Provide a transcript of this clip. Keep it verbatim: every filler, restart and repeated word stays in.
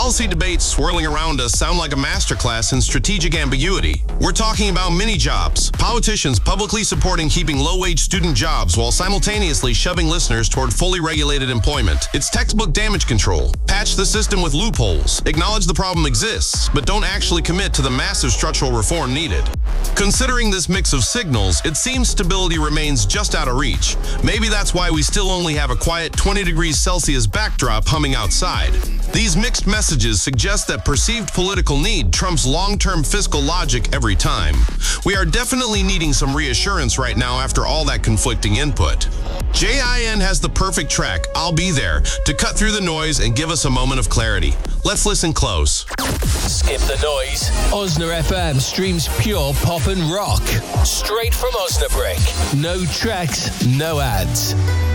policy debates swirling around us sound like a masterclass in strategic ambiguity. We're talking about mini-jobs, politicians publicly supporting keeping low-wage student jobs while simultaneously shoving listeners toward fully regulated employment. It's textbook damage control. Patch the system with loopholes. Acknowledge the problem exists, but don't actually commit to the massive structural reform needed. Considering this mix of signals, it seems stability remains just out of reach. Maybe that's why we still only have a quiet twenty degrees Celsius backdrop humming outside. These mixed messages suggest that perceived political need trumps long-term fiscal logic every time. We are definitely needing some reassurance right now after all that conflicting input. J I N has the perfect track, I'll Be There, to cut through the noise and give us a moment of clarity. Let's listen close. Skip the noise. Osna F M streams pure pop and rock. Straight from Osnabrück. No tracks, no ads.